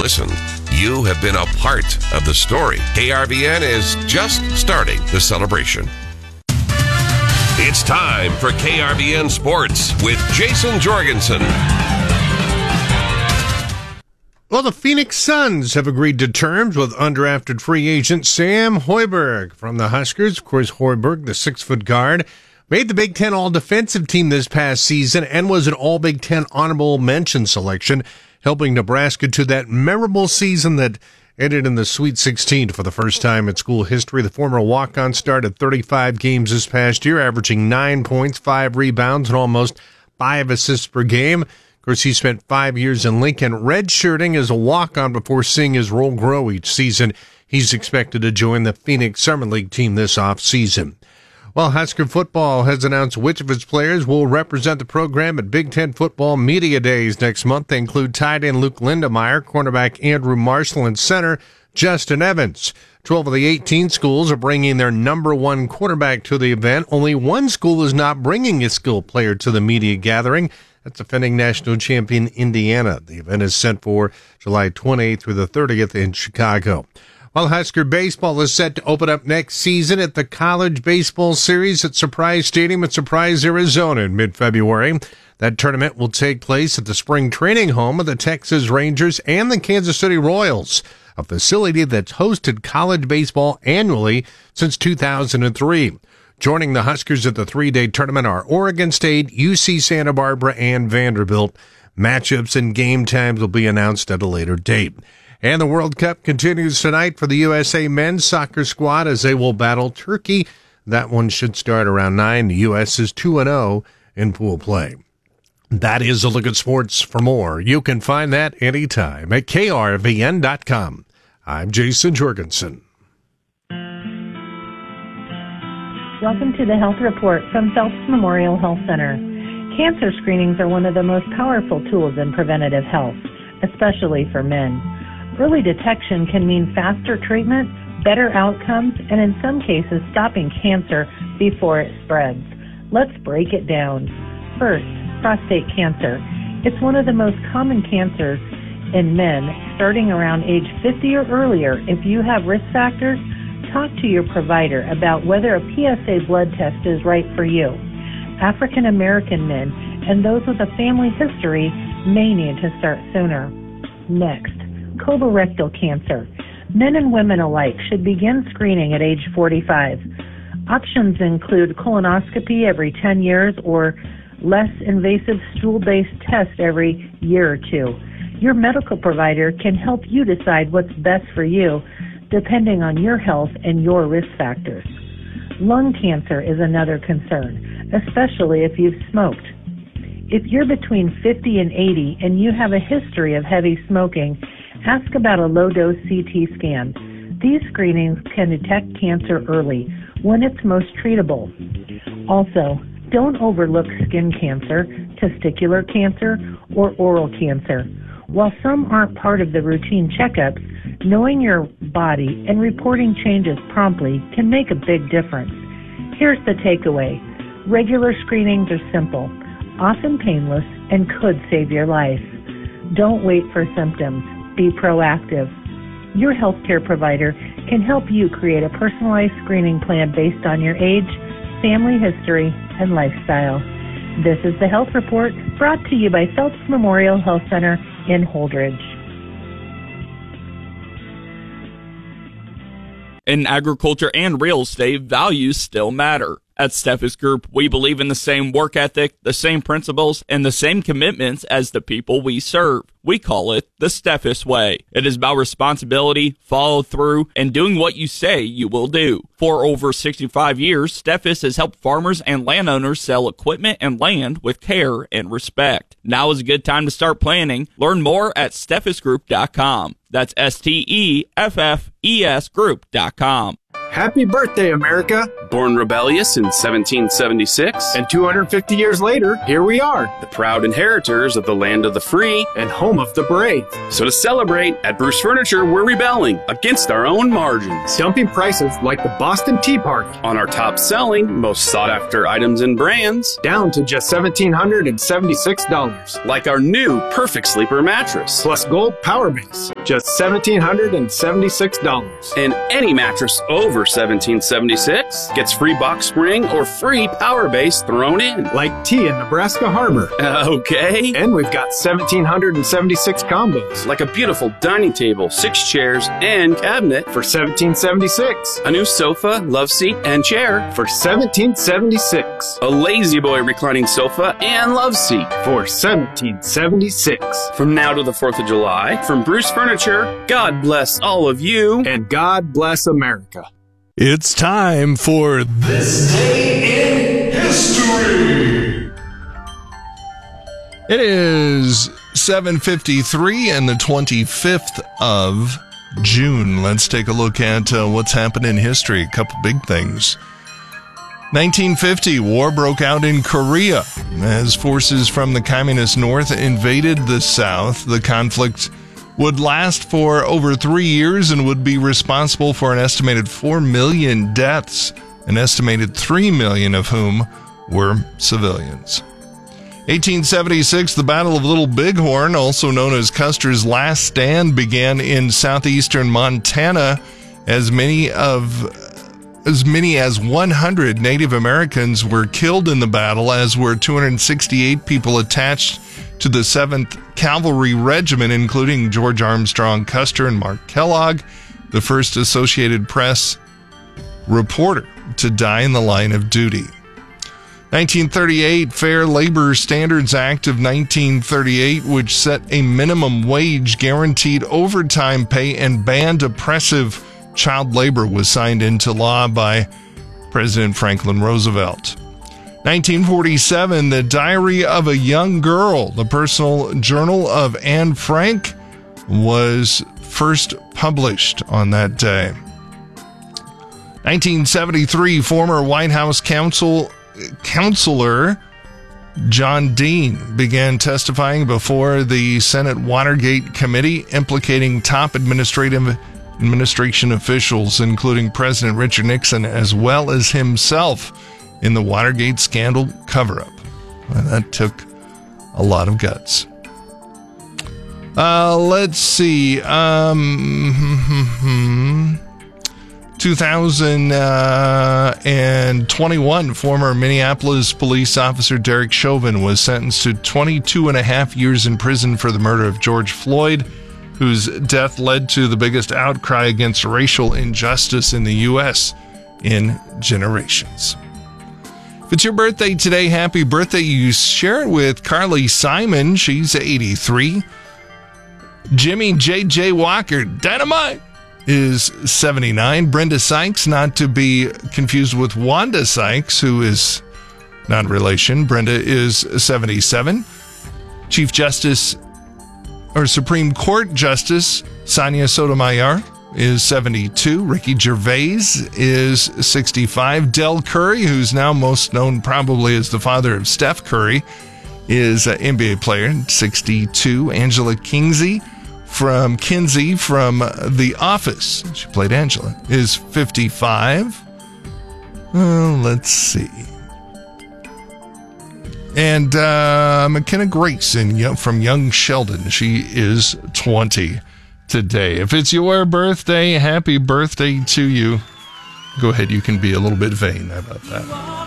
listened, you have been a part of the story. KRVN is just starting the celebration. It's time for KRVN Sports with Jason Jorgensen. Well, the Phoenix Suns have agreed to terms with undrafted free agent Sam Hoiberg from the Huskers. Of course, Hoiberg, the 6-foot guard, made the Big Ten All-Defensive Team this past season and was an All-Big Ten honorable mention selection, helping Nebraska to that memorable season that ended in the Sweet 16 for the first time in school history. The former walk-on started 35 games this past year, averaging 9 points, 5 rebounds, and almost 5 assists per game. Of course, he spent 5 years in Lincoln redshirting as a walk-on before seeing his role grow each season. He's expected to join the Phoenix Summer League team this offseason. Well, Husker football has announced which of its players will represent the program at Big Ten Football Media Days next month. They include tight end Luke Lindemeyer, cornerback Andrew Marshall, and center Justin Evans. 12 of the 18 schools are bringing their number one quarterback to the event. Only one school is not bringing a skilled player to the media gathering. That's defending national champion Indiana. The event is set for July 28th through the 30th in Chicago. While Husker baseball is set to open up next season at the College Baseball Series at Surprise Stadium in Surprise, Arizona in mid-February. That tournament will take place at the spring training home of the Texas Rangers and the Kansas City Royals, a facility that's hosted college baseball annually since 2003. Joining the Huskers at the 3-day tournament are Oregon State, UC Santa Barbara, and Vanderbilt. Matchups and game times will be announced at a later date. And the World Cup continues tonight for the USA men's soccer squad as they will battle Turkey. That one should start around 9. The U.S. is 2-0 in pool play. That is a look at sports. For more, you can find that anytime at krvn.com. I'm Jason Jorgensen. Welcome to the Health Report from Phelps Memorial Health Center. Cancer screenings are one of the most powerful tools in preventative health, especially for men. Early detection can mean faster treatment, better outcomes, and in some cases stopping cancer before it spreads. Let's break it down. First, prostate cancer. It's one of the most common cancers in men starting around age 50 or earlier. If you have risk factors, talk to your provider about whether a PSA blood test is right for you. African American men and those with a family history may need to start sooner. Next, colorectal cancer. Men and women alike should begin screening at age 45. Options include colonoscopy every 10 years or less invasive stool-based test every year or 2. Your medical provider can help you decide what's best for you depending on your health and your risk factors. Lung cancer is another concern, especially if you've smoked. If you're between 50 and 80 and you have a history of heavy smoking, ask about a low-dose CT scan. These screenings can detect cancer early, when it's most treatable. Also, don't overlook skin cancer, testicular cancer, or oral cancer. While some aren't part of the routine checkups, knowing your body and reporting changes promptly can make a big difference. Here's the takeaway. Regular screenings are simple, often painless, and could save your life. Don't wait for symptoms. Be proactive. Your healthcare provider can help you create a personalized screening plan based on your age, family history, and lifestyle. This is the Health Report brought to you by Phelps Memorial Health Center in Holdridge. In agriculture and real estate, values still matter. At Steffes Group, we believe in the same work ethic, the same principles, and the same commitments as the people we serve. We call it the Steffes Way. It is about responsibility, follow through, and doing what you say you will do. For over 65 years, Steffes has helped farmers and landowners sell equipment and land with care and respect. Now is a good time to start planning. Learn more at steffesgroup.com. That's STEFFES group.com. Happy birthday, America! Born rebellious in 1776. And 250 years later, here we are. The proud inheritors of the land of the free. And home of the brave. So to celebrate, at Bruce Furniture, we're rebelling against our own margins. Dumping prices like the Boston Tea Party. On our top-selling, most sought-after items and brands. Down to just $1,776. Like our new Perfect Sleeper mattress. Plus Gold Power Base. just $1,776. And any mattress over $1,776 gets free box spring or free power base thrown in. Like tea in Nebraska Harbor. Okay. And we've got 1,776 combos. Like a beautiful dining table, 6 chairs, and cabinet For $1,776. a new sofa, love seat, and chair, For $1,776. a lazy boy reclining sofa and love seat. For $1,776. From now to the 4th of July, from Bruce Furniture, God bless all of you. And God bless America. It's time for This Day in History. It is 7:53 and the 25th of June. Let's take a look at what's happened in history. A couple big things. 1950, war broke out in Korea as forces from the communist north invaded the south. The conflict would last for over 3 years and would be responsible for an estimated 4 million deaths, an estimated 3 million of whom were civilians. 1876, the Battle of Little Bighorn, also known as Custer's Last Stand, began in southeastern Montana. As many as 100 Native Americans were killed in the battle, as were 268 people attached to the 7th Cavalry Regiment, including George Armstrong Custer and Mark Kellogg, the first Associated Press reporter to die in the line of duty. 1938, Fair Labor Standards Act of 1938, which set a minimum wage, guaranteed overtime pay, and banned oppressive child labor, was signed into law by President Franklin Roosevelt. 1947, The Diary of a Young Girl, the personal journal of Anne Frank, was first published on that day. 1973, former White House counselor John Dean began testifying before the Senate Watergate Committee, implicating top administration officials, including President Richard Nixon, as well as himself, in the Watergate scandal cover-up. And that took a lot of guts. Let's see. 2021, former Minneapolis police officer Derek Chauvin was sentenced to 22 and a half years in prison for the murder of George Floyd, whose death led to the biggest outcry against racial injustice in the U.S. in generations. If it's your birthday today, happy birthday. You share it with Carly Simon. She's 83. Jimmy J.J. Walker, Dynamite, is 79. Brenda Sykes, not to be confused with Wanda Sykes, who is not relation. Brenda is 77. Chief Justice, or Supreme Court Justice, Sonia Sotomayor is 72. Ricky Gervais is 65. Del Curry, who's now most known probably as the father of Steph Curry, is an NBA player, 62. Angela Kinsey from The Office, she played Angela, is 55. Let's see. And McKenna Grayson from Young Sheldon, she is 20 today. If it's your birthday, happy birthday to you. Go ahead, you can be a little bit vain about that.